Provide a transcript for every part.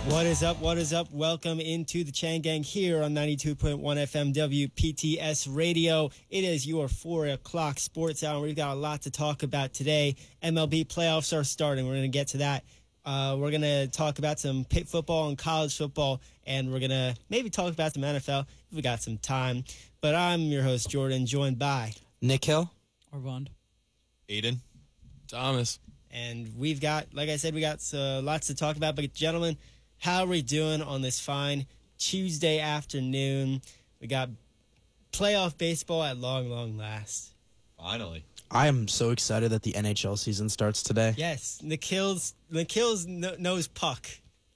What is up? What is up? Welcome into the Chang Gang here on 92.1 FM WPTS Radio. It is your 4 o'clock sports hour. We've got a lot to talk about today. MLB playoffs are starting. We're going to get to that. We're going to talk about some Pitt football and college football, and we're going to maybe talk about some NFL if we got some time. But I'm your host, Jordan, joined by Nick Hill, Arvand, Aiden, Thomas. And we've got, like I said, we got lots to talk about. But gentlemen, how are we doing on this fine Tuesday afternoon? We got playoff baseball at long like Finally. I am so excited that the NHL season starts today. Yes, Nikhil's knows puck.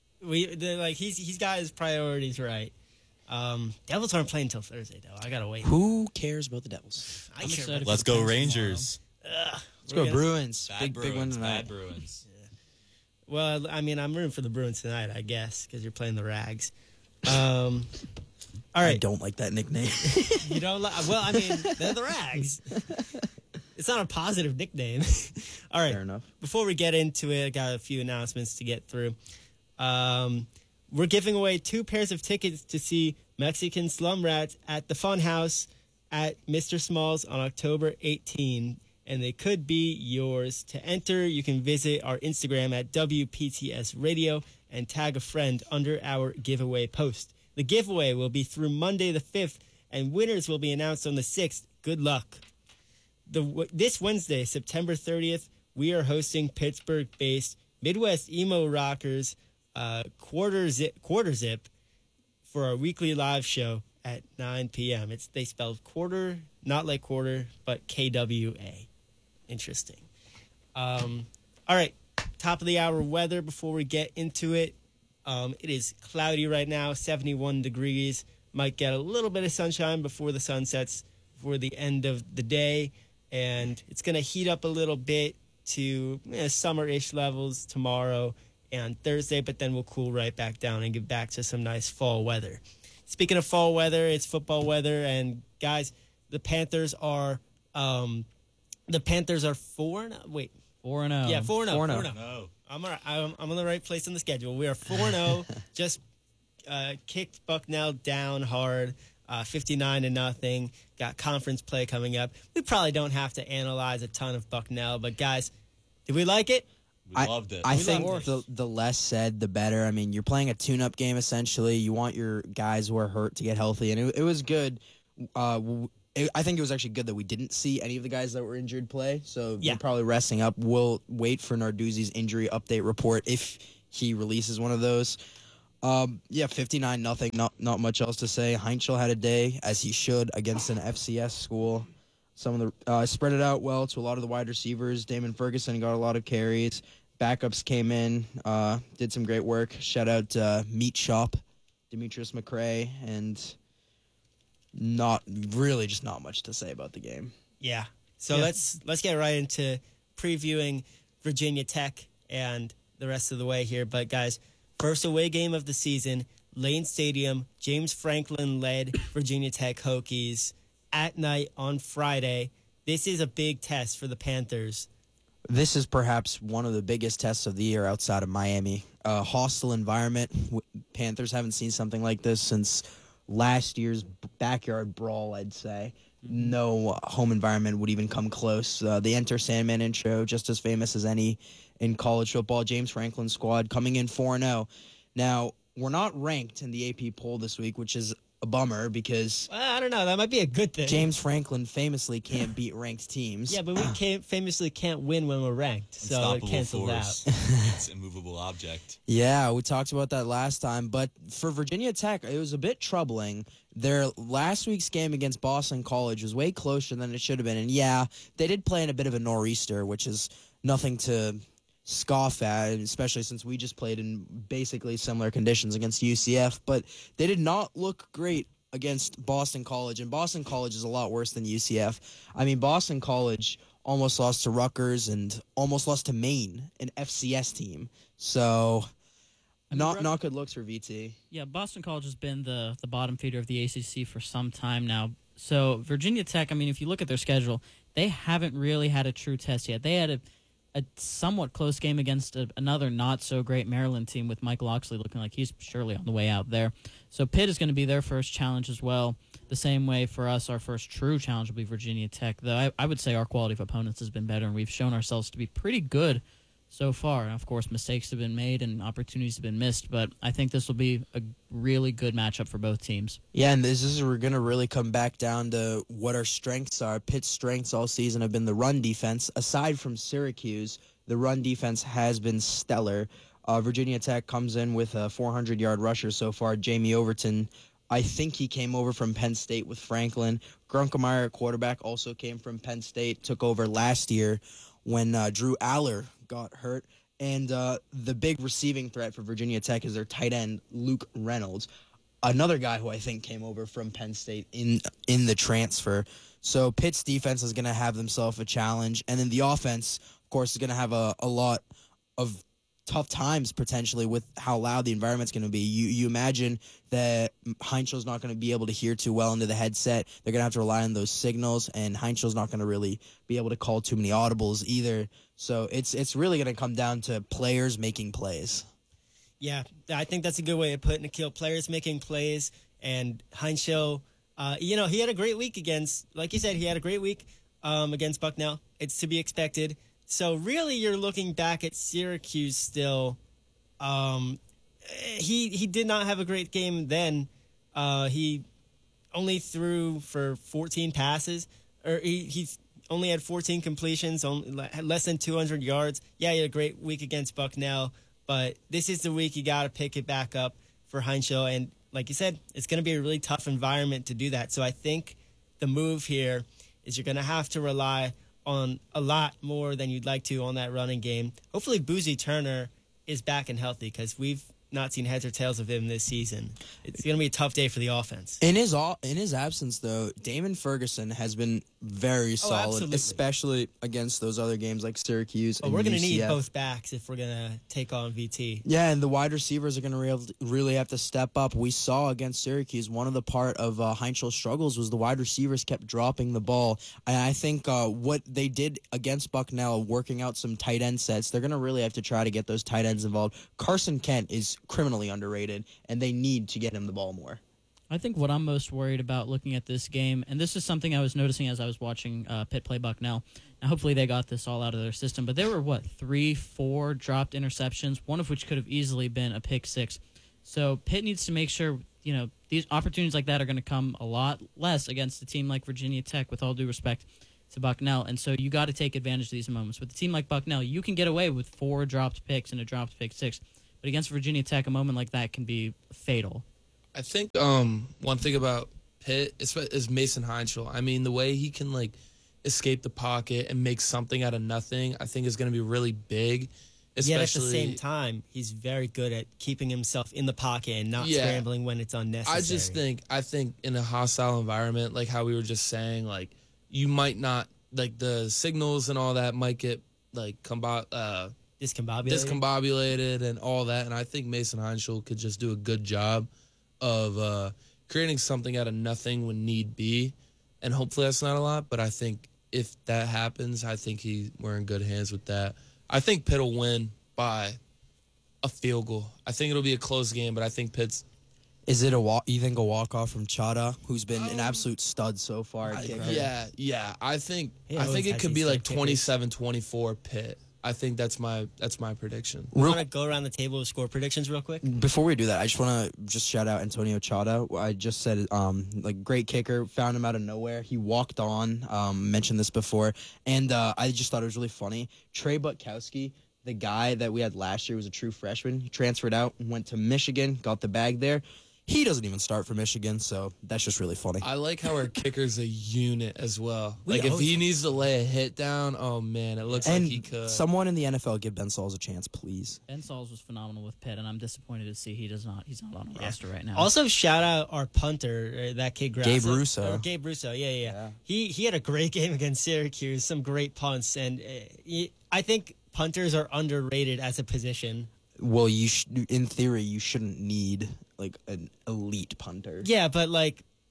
He's got his priorities right. Devils aren't playing until Thursday though. I gotta wait. Who cares about the Devils? I care about Let's go Rangers. Let's go Bruins. Bad Big win tonight. Bad Bruins. Well, I mean, I'm rooting for the Bruins tonight, I guess, because you're playing the Rags. All right. I don't like that nickname. You don't like? Well, I mean, they're the Rags. It's not a positive nickname. All right. Fair enough. Before we get into it, I got a few announcements to get through. We're giving away 2 pairs of tickets to see Mexican Slum Rats at the Funhouse at Mr. Smalls on October 18, and they could be yours. To enter, you can visit our Instagram at WPTS Radio and tag a friend under our giveaway post. The giveaway will be through Monday the 5th, and winners will be announced on the 6th. Good luck. This Wednesday, September 30th, we are hosting Pittsburgh-based Midwest Emo Rockers Quarter Zip for our weekly live show at 9 p.m. They spelled quarter, not like quarter, but KWA. Interesting. All right, top of the hour weather before we get into it. It is cloudy right now, 71 degrees. Might get a little bit of sunshine before the sun sets for the end of the day. And it's going to heat up a little bit to summer-ish levels tomorrow and Thursday, but then we'll cool right back down and get back to some nice fall weather. Speaking of fall weather, it's football weather, and guys, the Panthers are 4-0. Wait, 4-0. yeah, 4-0. 4-0. No. I'm all right. I'm on the right place in the schedule. We are 4-0. Just kicked Bucknell down hard, 59-0. Got conference play coming up. We probably don't have to analyze a ton of Bucknell, but guys, did we like it? We loved it. I We think loved the less said, the better. I mean, you're playing a tune-up game, essentially. You want your guys who are hurt to get healthy, and it was good. I think it was actually good that we didn't see any of the guys that were injured play, so Yeah. they're probably resting up. We'll wait for Narduzzi's injury update report if he releases one of those. 59-0. Not much else to say. Heinzel had a day, as he should, against an FCS school. Some of the spread it out well to a lot of the wide receivers. Damon Ferguson got a lot of carries. Backups came in, did some great work. Shout out Meat Shop, Demetrius McRae, and not much to say about the game. Yeah. So let's get right into previewing Virginia Tech and the rest of the way here. But guys, first away game of the season, Lane Stadium, James Franklin led Virginia Tech Hokies at night on Friday. This is a big test for the Panthers. This is perhaps one of the biggest tests of the year outside of Miami. Hostile environment. Panthers haven't seen something like this since last year's backyard brawl, I'd say. No home environment would even come close. The Enter Sandman intro, just as famous as any in college football. James Franklin's squad coming in 4-0. Now, we're not ranked in the AP poll this week, which is a bummer because I don't know. That might be a good thing. James Franklin famously can't beat ranked teams. Yeah, but we famously can't win when we're ranked, so it Unstoppable cancels force. out. It's an immovable object. Yeah, we talked about that last time. But for Virginia Tech, it was a bit troubling. Their last week's game against Boston College was way closer than it should have been. And yeah, they did play in a bit of a nor'easter, which is nothing to scoff at, especially since we just played in basically similar conditions against UCF. But they did not look great against Boston College, and Boston College is a lot worse than UCF. I mean, Boston College almost lost to Rutgers and almost lost to Maine, an FCS team. So not good looks for VT. Yeah, Boston College has been the bottom feeder of the ACC for some time now. So Virginia Tech, I mean, if you look at their schedule, they haven't really had a true test yet. They had a somewhat close game against another not so great Maryland team with Mike Loxley looking like he's surely on the way out there. So Pitt is going to be their first challenge as well. The same way for us, our first true challenge will be Virginia Tech. Though I would say our quality of opponents has been better, and we've shown ourselves to be pretty good so far. And of course, mistakes have been made and opportunities have been missed, but I think this will be a really good matchup for both teams. Yeah, and this is we're going to really come back down to what our strengths are. Pitt's strengths all season have been the run defense. Aside from Syracuse, the run defense has been stellar. Virginia Tech comes in with a 400-yard rusher so far, Jamie Overton. I think he came over from Penn State with Franklin. Grunkemeyer, quarterback, also came from Penn State, took over last year when Drew Aller got hurt. And the big receiving threat for Virginia Tech is their tight end, Luke Reynolds, another guy who I think came over from Penn State in the transfer. So Pitt's defense is going to have themselves a challenge. And then the offense, of course, is going to have a lot of tough times potentially with how loud the environment's going to be. You imagine that Heinzel's not going to be able to hear too well into the headset. They're going to have to rely on those signals, and Heinzel's not going to really be able to call too many audibles either. So it's really going to come down to players making plays. Yeah, I think that's a good way of putting it, Nikhil. Players making plays, and Heinzel, he had a great week against, like you said, he had a great week against Bucknell. It's to be expected. So really, you're looking back at Syracuse still. He did not have a great game then. He only threw for 14 passes, or he only had 14 completions, had less than 200 yards. Yeah, he had a great week against Bucknell, but this is the week you got to pick it back up for Heinzel. And like you said, it's going to be a really tough environment to do that. So I think the move here is you're going to have to rely on a lot more than you'd like to on that running game. Hopefully Boozy Turner is back and healthy, because we've not seen heads or tails of him this season. It's going to be a tough day for the offense. In his absence, though, Damon Ferguson has been very solid, absolutely. especially against those other games like Syracuse and We're going to need UCF. both backs if we're going to take on VT. Yeah, and the wide receivers are going to really have to step up. We saw against Syracuse, one of the part of Heinzel's struggles was the wide receivers kept dropping the ball. And I think what they did against Bucknell, working out some tight end sets, they're going to really have to try to get those tight ends involved. Carson Kent is criminally underrated, and they need to get him the ball more. I think what I'm most worried about looking at this game, and this is something I was noticing as I was watching Pitt play Bucknell. Now, hopefully they got this all out of their system, but there were, 3-4 dropped interceptions, one of which could have easily been a pick six. So Pitt needs to make sure, these opportunities like that are going to come a lot less against a team like Virginia Tech, with all due respect to Bucknell. And so you got to take advantage of these moments. With a team like Bucknell, you can get away with 4 dropped picks and a dropped pick six. But against Virginia Tech, a moment like that can be fatal. I think one thing about Pitt is Mason Heinzel. I mean, the way he can escape the pocket and make something out of nothing, I think is going to be really big. Especially, Yet at the same time, he's very good at keeping himself in the pocket and not scrambling when it's unnecessary. I think in a hostile environment, like how we were just saying, you might not, the signals and all that might get discombobulated and all that. And I think Mason Heinzel could just do a good job of creating something out of nothing when need be. And hopefully that's not a lot, but I think if that happens, I think we're in good hands with that. I think Pitt will win by a field goal. I think it'll be a close game, but I think Pitt's... Is it you think a walk-off from Chada, who's been an absolute stud so far? Yeah. I think always it has could these be sick kickers. 27-24 Pitt. I think that's my prediction. We want to go around the table with score predictions real quick? Before we do that, I just want to shout out Antonio Chada. I just said, great kicker, found him out of nowhere. He walked on, mentioned this before, and I just thought it was really funny. Trey Butkowski, the guy that we had last year, was a true freshman. He transferred out, went to Michigan, got the bag there. He doesn't even start for Michigan, so that's just really funny. I like how our kicker's a unit as well. If always he have- needs to lay a hit down, oh man, it looks And like he could. someone in the NFL give Ben Sauls a chance, please. Ben Sauls was phenomenal with Pitt, and I'm disappointed to see he's not on the roster right now. Also, shout out our punter, that kid Grasso. Gabe Russo. Gabe Russo, yeah. He had a great game against Syracuse, some great punts, and I think punters are underrated as a position. Well, in theory, you shouldn't need an elite punter. Yeah, but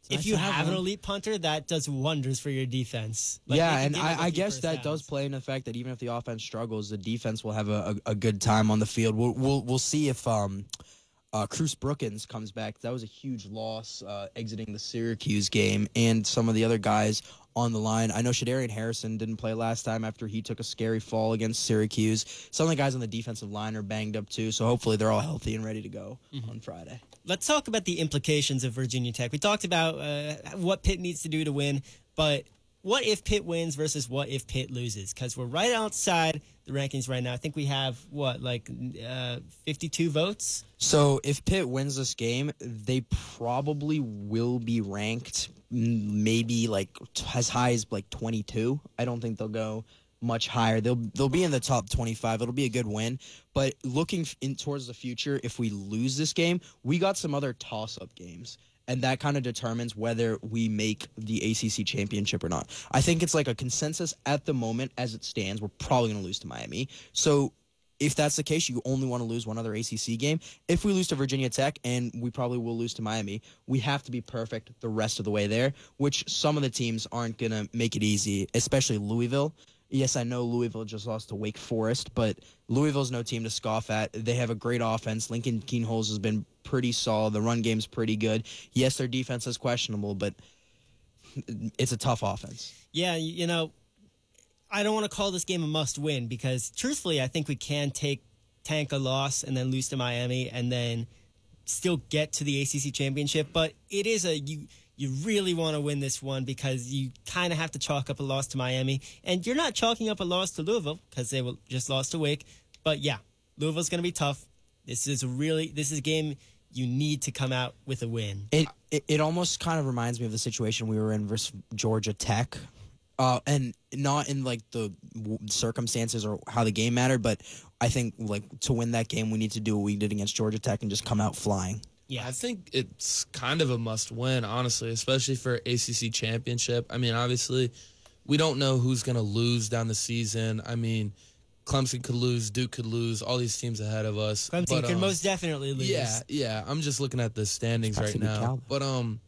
if nice you to have have an one. elite punter, that does wonders for your defense. Like, yeah, they can and give up a I few guess first that does downs. play in the fact that even if the offense struggles, the defense will have a good time on the field. We'll see if Cruz Brookins comes back. That was a huge loss exiting the Syracuse game, and some of the other guys on the line. I know Shadarian Harrison didn't play last time after he took a scary fall against Syracuse. Some of the guys on the defensive line are banged up too, so hopefully they're all healthy and ready to go on Friday. Let's talk about the implications of Virginia Tech. We talked about what Pitt needs to do to win, but what if Pitt wins versus what if Pitt loses? Because we're right outside the rankings right now. I think we have, 52 votes? So if Pitt wins this game, they probably will be ranked maybe like as high as like 22. I don't think they'll go much higher. They'll be in the top 25. It'll be a good win. But looking in towards the future, if we lose this game, we got some other toss-up games. And that kind of determines whether we make the ACC championship or not. I think it's like a consensus at the moment as it stands. We're probably going to lose to Miami. So if that's the case, you only want to lose one other ACC game. If we lose to Virginia Tech, and we probably will lose to Miami, we have to be perfect the rest of the way there, which some of the teams aren't going to make it easy, especially Louisville. Yes, I know Louisville just lost to Wake Forest, but Louisville's no team to scoff at. They have a great offense. Lincoln Keenholz has been pretty solid. The run game's pretty good. Yes, their defense is questionable, but it's a tough offense. Yeah, I don't want to call this game a must-win because, truthfully, I think we can tank a loss and then lose to Miami and then still get to the ACC championship. But it is you really want to win this one because you kind of have to chalk up a loss to Miami. And you're not chalking up a loss to Louisville because they just lost to Wake. But, yeah, Louisville's going to be tough. This is a game you need to come out with a win. It almost kind of reminds me of the situation we were in versus Georgia Tech. And not in like the circumstances or how the game mattered, but I think like to win that game, we need to do what we did against Georgia Tech and just come out flying. Yeah, I think it's kind of a must-win, honestly, especially for ACC championship. I mean, obviously, we don't know who's going to lose down the season. I mean, Clemson could lose, Duke could lose, all these teams ahead of us. Clemson could most definitely lose. Yeah. I'm just looking at the standings right now. But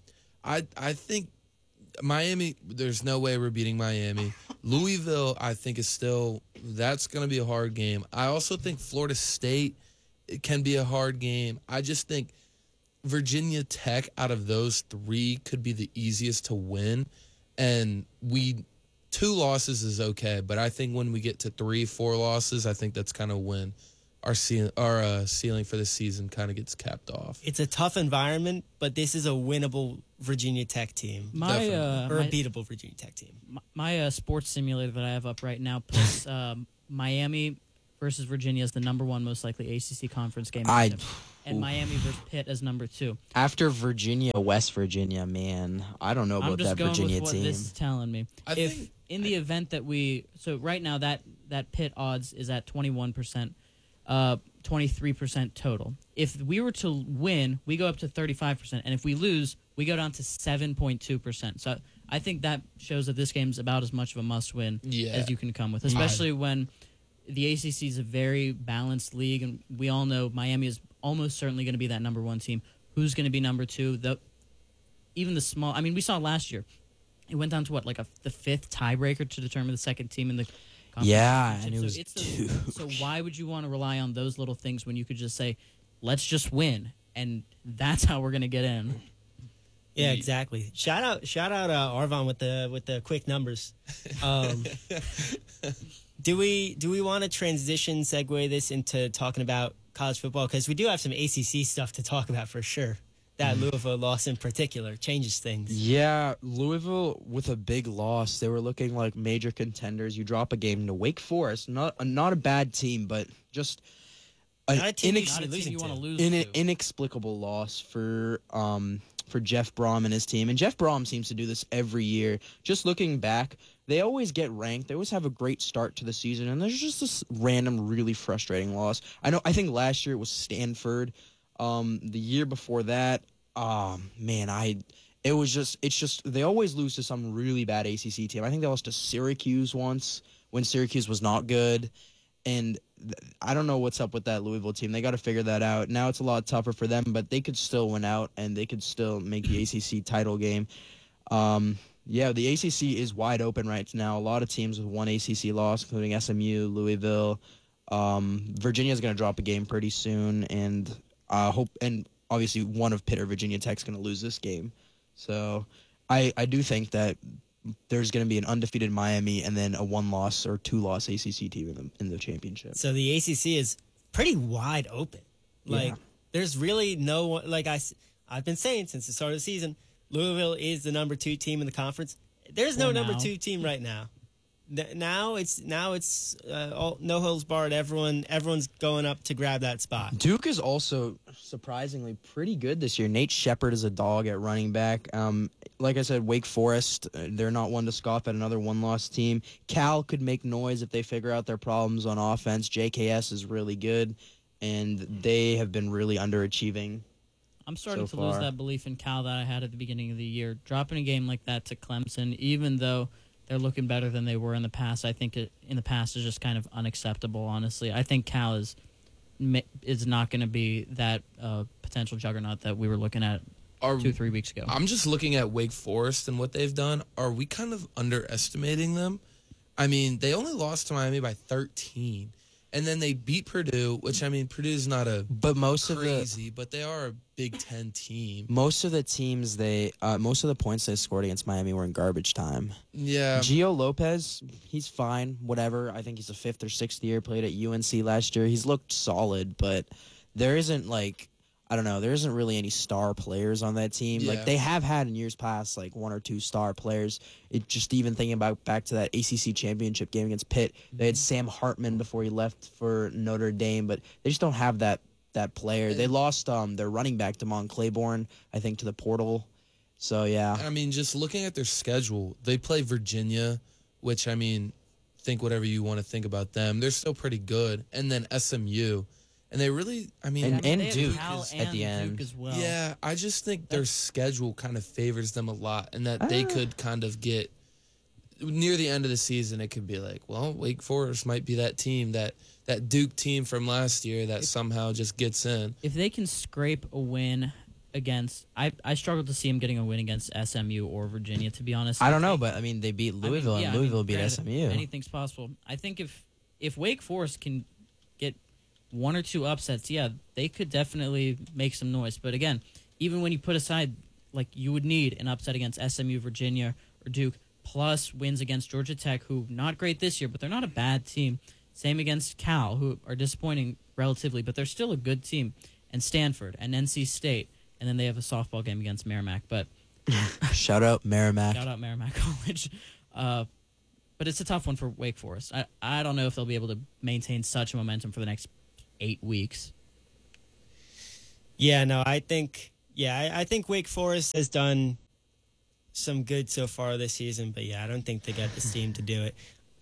I think Miami, there's no way we're beating Miami. Louisville, I think, that's going to be a hard game. I also think Florida State, it can be a hard game. I just think Virginia Tech, out of those three, could be the easiest to win. And 2 losses is okay, but I think when we get to 3-4 losses, I think that's kind of when our ceiling for the season kind of gets capped off. It's a tough environment, but this is a winnable Virginia Tech team. Or a beatable Virginia Tech team. My sports simulator that I have up right now puts Miami versus Virginia as the number 1 most likely ACC conference game. And Miami versus Pitt as number 2. After Virginia, West Virginia, man, I don't know about that Virginia with what team. this is telling me. In the event that so right now that Pitt odds is at 21%, 23% total. If we were to win, we go up to 35%, and if we lose, we go down to 7.2%. So I think that shows that this game's about as much of a must-win as you can come with, especially when the ACC is a very balanced league, and we all know Miami is almost certainly going to be that number 1 team. Who's going to be number 2? Even the small. I mean, we saw last year. It went down to the 5th tiebreaker to determine the second team in the conference. Yeah, and it was so why would you want to rely on those little things when you could just say, let's just win, and that's how we're going to get in. Yeah, exactly. Shout out Arvon with the quick numbers. Do we want to segue this into talking about college football? Because we do have some ACC stuff to talk about for sure. That Louisville loss in particular changes things. Yeah, Louisville with a big loss. They were looking like major contenders. You drop a game to Wake Forest, not a bad team, but just an inexplicable loss for Jeff Brom and his team. And Jeff Brom seems to do this every year. Just looking back, they always get ranked. They always have a great start to the season, and there's just this random, really frustrating loss. I think last year it was Stanford. The year before that, it's just they always lose to some really bad ACC team. I think they lost to Syracuse once when Syracuse was not good, and I don't know what's up with that Louisville team. They got to figure that out. Now it's a lot tougher for them, but they could still win out, and they could still make the ACC title game. Yeah, the ACC is wide open right now. A lot of teams with one ACC loss, including SMU, Louisville. Virginia's going to drop a game pretty soon, and obviously one of Pitt or Virginia Tech's going to lose this game. So I do think that there's going to be an undefeated Miami and then a one-loss or two-loss ACC team in the championship. So the ACC is pretty wide open. Like, Yeah. there's really no one. Like I've been saying since the start of the season, Louisville is the number 2 team in the conference. There's no For number now. 2 team right now. Now it's all, no holds barred. Everyone's going up to grab that spot. Duke is also surprisingly pretty good this year. Nate Shepard is a dog at running back. Like I said, Wake Forest, they're not one to scoff at, another one-loss team. Cal could make noise if they figure out their problems on offense. JKS is really good, and they have been really underachieving. I'm starting so to lose far. that belief in Cal that I had at the beginning of the year. Dropping a game like that to Clemson, even though they're looking better than they were in the past, I think in the past is just kind of unacceptable, honestly. I think Cal is not going to be that potential juggernaut that we were looking at 2-3 weeks ago. I'm just looking at Wake Forest and what they've done. Are we kind of underestimating them? I mean, they only lost to Miami by 13. And then they beat Purdue, which, I mean, Purdue's not a But most crazy, but they are a Big Ten team. most of the teams most of the points they scored against Miami were in garbage time. Yeah. Gio Lopez, he's fine, whatever. I think he's a 5th or 6th year, played at UNC last year. He's looked solid, but there isn't there isn't really any star players on that team. Yeah. Like they have had in years past, like 1 or 2 star players. It just even thinking about back to that ACC championship game against Pitt, they had Sam Hartman before he left for Notre Dame, but they just don't have that player. They lost their running back Damon Claiborne, I think, to the portal. So yeah. I mean, just looking at their schedule, they play Virginia, which, I mean, think whatever you want to think about them. They're still pretty good. And then SMU. And they really, I mean, And they have Duke Cal is at and the Duke end. as well. yeah, I just think their schedule kind of favors them a lot, and that they could kind of get near the end of the season. It could be like, well, Wake Forest might be that team, that Duke team from last year that somehow just gets in. If they can scrape a win against, I struggled to see them getting a win against SMU or Virginia, to be honest. I don't know, but I mean they beat Louisville and Louisville beat granted, SMU. Anything's possible. I think if Wake Forest can get 1 or 2 upsets, yeah, they could definitely make some noise. But again, even when you put aside, like, you would need an upset against SMU, Virginia, or Duke, plus wins against Georgia Tech, who not great this year, but they're not a bad team. Same against Cal, who are disappointing relatively, but they're still a good team. And Stanford and NC State, and then they have a softball game against Merrimack. But Shout out Merrimack. shout out Merrimack College. But it's a tough one for Wake Forest. I don't know if they'll be able to maintain such a momentum for the next 8 weeks. Yeah, no, I think Wake Forest has done some good so far this season, but yeah, I don't think they got the steam to do it.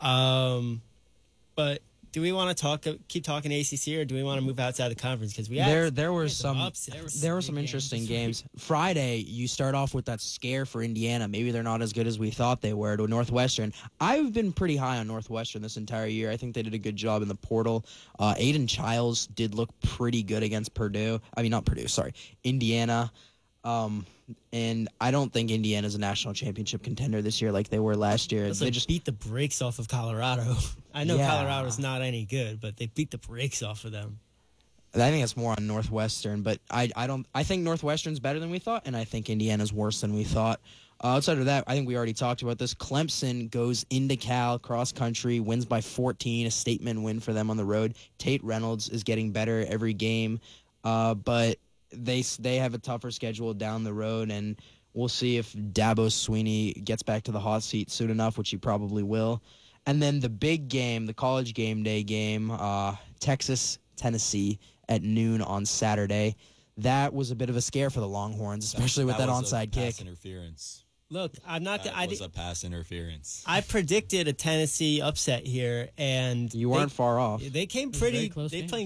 But do we want to keep talking ACC, or do we want to move outside the conference? Because There were some some upsets. there were some big interesting games. games. Friday, you start off with that scare for Indiana. Maybe they're not as good as we thought they were to Northwestern. I've been pretty high on Northwestern this entire year. I think they did a good job in the portal. Aiden Childs did look pretty good against Purdue. I mean, not Purdue, sorry, Indiana. And I don't think Indiana's a national championship contender this year like they were last year. Plus, They they just beat the brakes off of Colorado. I know Yeah. Colorado's not any good, but they beat the brakes off of them. I think it's more on Northwestern, but I think Northwestern's better than we thought, and I think Indiana's worse than we thought. Outside of that, I think we already talked about this. Clemson goes into Cal cross country, wins by 14, a statement win for them on the road. Tate Reynolds is getting better every game, but they have a tougher schedule down the road, and we'll see if Dabo Swinney gets back to the hot seat soon enough, which he probably will. And then the big game, the college game day game, Texas, Tennessee at noon on Saturday. That was a bit of a scare for the Longhorns, especially with that was a onside pass kick. interference. Look, I'm not. That I was did- a pass interference. I predicted a Tennessee upset here, and You weren't far off. They came was very pretty. close They game. playing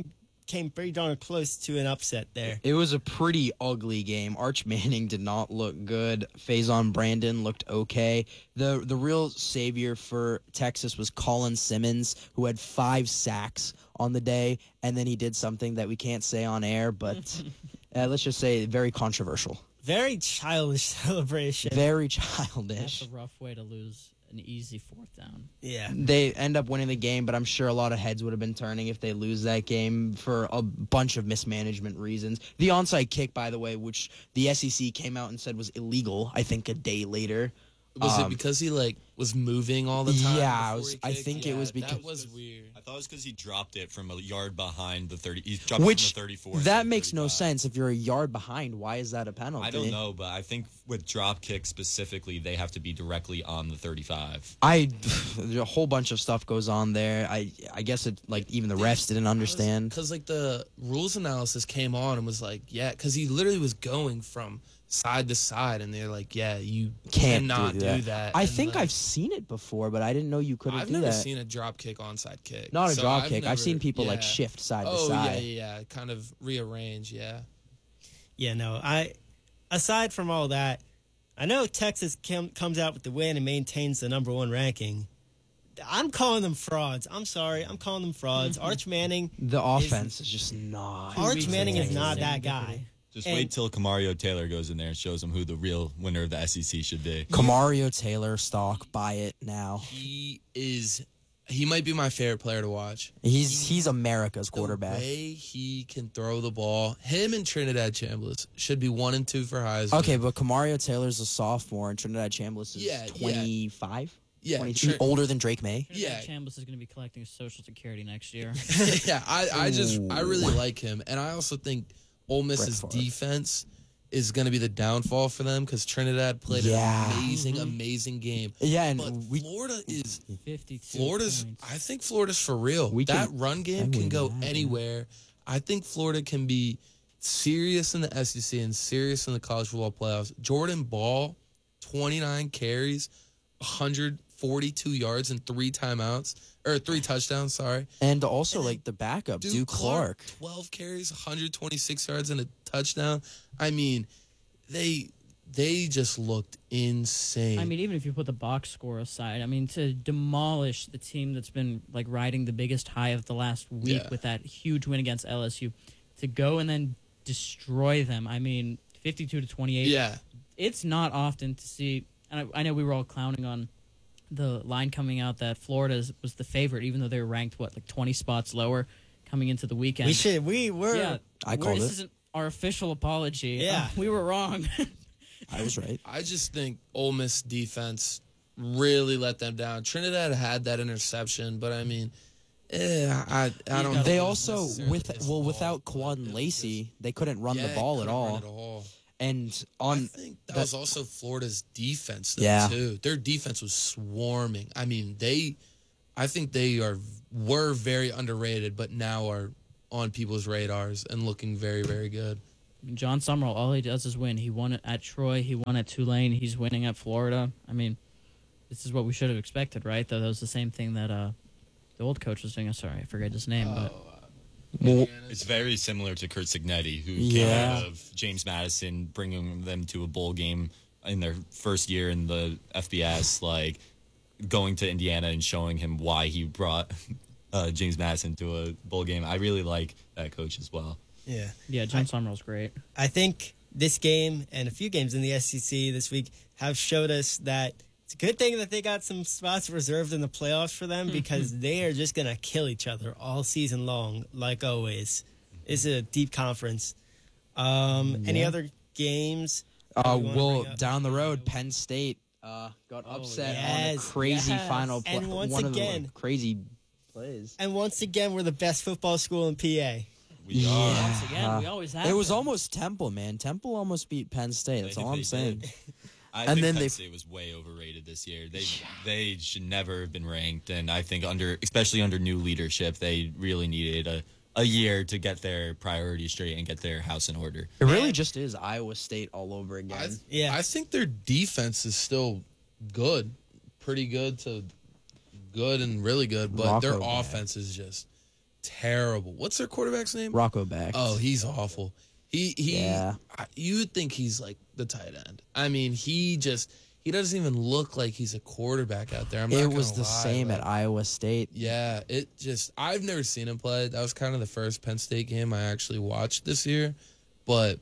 came pretty darn close to an upset there. It was a pretty ugly game. Arch Manning did not look good. Faison Brandon looked okay. The real savior for Texas was Colin Simmons, who had 5 sacks on the day, and then he did something that we can't say on air, but let's just say very controversial. Very childish celebration. Very That's childish. a rough way to lose an easy 4th down. Yeah. They end up winning the game, but I'm sure a lot of heads would have been turning if they lose that game for a bunch of mismanagement reasons. The onside kick, by the way, which the SEC came out and said was illegal, I think a day later. Was it because he was moving all the time? Yeah, before he I kicked? think it was because that was weird. I thought it was because he dropped it from a yard behind the 30. He dropped which it from the 34. to that the makes no 35. sense. If you're a yard behind, why is that a penalty? I don't know, but I think with drop kicks specifically, they have to be directly on the 35. A whole bunch of stuff goes on there. I guess it even the refs didn't understand. Because the rules analysis came on and was like, yeah, because he literally was going from side to side, and they're like, yeah, you Can't cannot do that. I And, think like, I've seen it before, but I didn't know you couldn't I've do never that. seen a drop kick onside kick. Not a So drop kick. I've seen never- people yeah. shift side to Oh side. yeah, kind of rearrange. Yeah, Yeah, no. Aside from all that, I know Texas comes out with the win and maintains the number 1 ranking. I'm calling them frauds. I'm sorry. I'm calling them frauds. Arch Manning. The offense is just not. Arch Manning is ago, not same that deputy. guy. Just And- wait till Kamario Taylor goes in there and shows him who the real winner of the SEC should be. Kamario Taylor stock. Buy it now. he is. He might be my favorite player to watch. He's America's quarterback. The way he can throw the ball, him and Trinidad Chambliss should be 1 and 2 for Heisman. Okay, but Kamario Taylor's a sophomore, and Trinidad Chambliss is Yeah, 25, Yeah, 22, older than Drake May. Yeah. Chambliss is going to be collecting Social Security next year. yeah, I really like him, and I also think Ole Miss's Brett Favre. defense is going to be the downfall for them because Trinidad played Yeah. an amazing game. Yeah, and But Florida is 52 Florida's. points. I think Florida's for real. We That can- run game I can win go that, yeah. anywhere. I think Florida can be serious in the SEC and serious in the college football playoffs. Jordan Ball, 29 carries, 142 yards and 3 touchdowns. Sorry. and also And the backup, Duke Duke Clark. 12 carries, 126 yards and a touchdown. I mean, they just looked insane. I mean, even if you put the box score aside, I mean, to demolish the team that's been riding the biggest high of the last week Yeah. with that huge win against LSU, to go and then destroy them. I mean, 52-28. yeah. It's not often to see. And I know we were all clowning on the line coming out that Florida was the favorite, even though they were ranked 20 spots lower coming into the weekend. We were. Yeah, I called this it. isn't our official apology. Yeah. We were wrong. I was right. I just think Ole Miss defense really let them down. Trinidad had that interception, but I mean, I don't. got- They think also necessarily his fault, without but Quan it Lacey, they couldn't run the Yeah, ball at couldn't run all. it all. And I on think that was also Florida's defense, though, Yeah. too. Their defense was swarming. I mean, I think they were very underrated, but now are on people's radars and looking very, very good. John Summerall, all he does is win. He won at Troy. He won at Tulane. He's winning at Florida. I mean, this is what we should have expected, right? That was the same thing that the old coach was doing. I'm sorry, I forget his name, but well, It's very similar to Kurt Signetti, who Yeah. came out of James Madison, bringing them to a bowl game in their first year in the FBS, going to Indiana and showing him why he brought James Madison to a bowl game. I really like that coach as well. Yeah. yeah, John Summerall's great. I think this game and a few games in the SEC this week have showed us that it's a good thing that they got some spots reserved in the playoffs for them because they are just going to kill each other all season long, like always. It's a deep conference. Any other games? that we wanna well, bring up? down the road, Penn State got upset on a yes, crazy yes. final play. And once one again- of the crazy plays. And once again, we're the best football school in PA. We are. Once again, we always have. It was been. almost Temple, man. Temple almost beat Penn State. That's all I'm They saying. did. I And think then Penn they- State was way overrated this year. They should never have been ranked, and I think especially under new leadership, they really needed a year to get their priorities straight and get their house in order. It really just is Iowa State all over I, again. Yeah. I think their defense is still good, pretty good to good and really good, but their Rocco bad. offense is just terrible. What's their quarterback's name? Rocco back. Oh, he's awful. Yeah. You would think he's like the tight end. I mean, he doesn't even look like he's a quarterback out there. It was the same at Iowa State. Yeah, I've never seen him play. That was kind of the first Penn State game I actually watched this year, but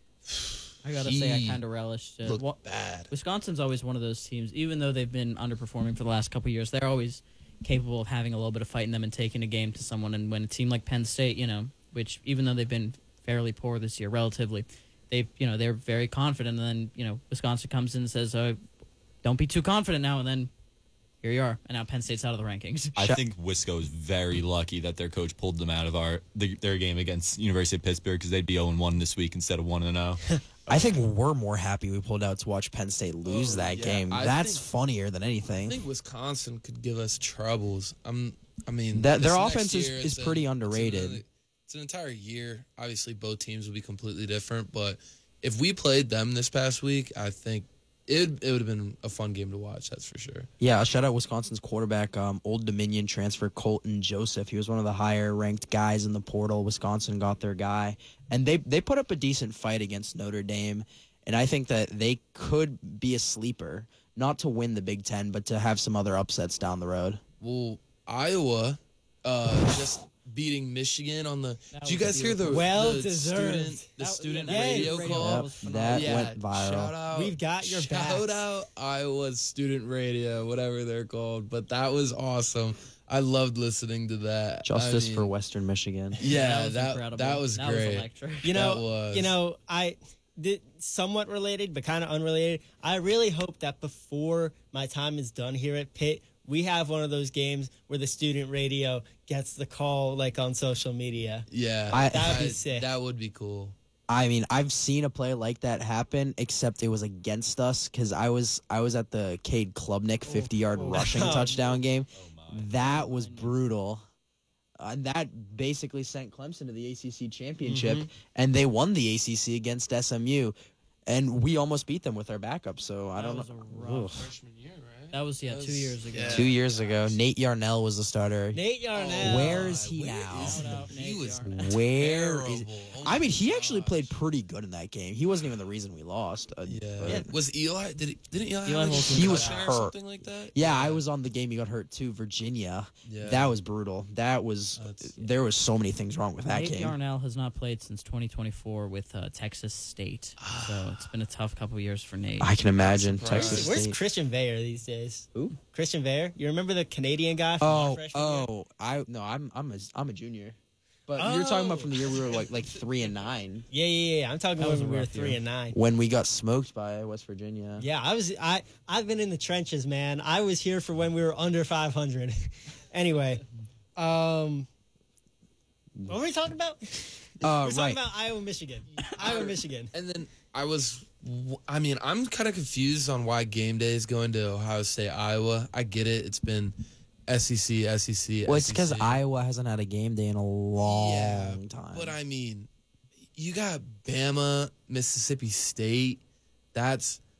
I gotta say, I kind of relished it. looked bad. Wisconsin's always one of those teams, even though they've been underperforming for the last couple of years, they're always capable of having a little bit of fight in them and taking a game to someone. And when a team like Penn State, which even though they've been fairly poor this year relatively, they're very confident. And then, Wisconsin comes in and says, don't be too confident now. And then here you are. And now Penn State's out of the rankings. I think Wisco is very lucky that their coach pulled them out of their game against University of Pittsburgh, because they'd be 0-1 this week instead of 1-0. I think we're more happy we pulled out to watch Penn State lose that yeah. game. That's funnier than I anything. think Wisconsin could give us troubles. Their offense is pretty underrated. It's an entire year. Obviously, both teams will be completely different, but if we played them this past week, I think it would have been a fun game to watch. That's for sure. Yeah, shout out Wisconsin's quarterback, Old Dominion transfer Colton Joseph. He was one of the higher ranked guys in the portal. Wisconsin got their guy, and they put up a decent fight against Notre Dame. And I think that they could be a sleeper, not to win the Big Ten, but to have some other upsets down the road. Well, Iowa just beating Michigan on the. Did you was guys hear the well-deserved. student yeah, radio radio call? was That Yeah, went viral. Shout out, We've got your shout backs. out Iowa's student radio, whatever they're called. But that was awesome. I loved listening to that. Justice I mean, for Western Michigan. Yeah, incredible. that was great. electric. That was. I did somewhat related, but kind of unrelated. I really hope that before my time is done here at Pitt, we have one of those games where the student radio gets the call, like on social media. Yeah, That would be sick. That would be cool. I mean, I've seen a play like that happen, except it was against us because I was at the Cade Klubnik 50-yard rushing touchdown game. That was brutal. That basically sent Clemson to the ACC championship, and they won the ACC against SMU, and we almost beat them with our backup. So I don't was know. a rough Freshman year, right? That was 2 years ago. yeah. 2 years ago, Nate Yarnell was the starter. Nate Yarnell. Where is he Where now? is Shout out he? Nate was Yarnell. Where is? terrible. Oh I my mean, he actually gosh. played pretty good in that game. He wasn't even the reason we lost. Yeah. Was Eli? Didn't Eli? Eli have Holton a He was concussion hurt. Or something like that. Yeah, I was on the game. He got hurt too. Virginia. Yeah. That was brutal. That was. There was so many things wrong with that Nate game. Yarnell has not played since 2024 with Texas State, so it's been a tough couple of years for Nate. I can imagine Surprised. Texas Where's State. Christian Veyer these days? Who? Christian Veyer. You remember the Canadian guy from our freshman year? I'm a junior. But you're talking about from the year we were like 3-9 Yeah. I'm talking That about was when a we were rough year. 3-9. when we got smoked by West Virginia. Yeah, I've been in the trenches, man. I was here for when we were under 500. Anyway, what were we talking about? We're talking Right. about Iowa, Michigan. Iowa, Michigan. And then I'm kind of confused on why game day is going to Ohio State, Iowa. I get it. It's been SEC. Well, it's because SEC. Iowa hasn't had a game day in a long time. But I mean, you got Bama, Mississippi State. That's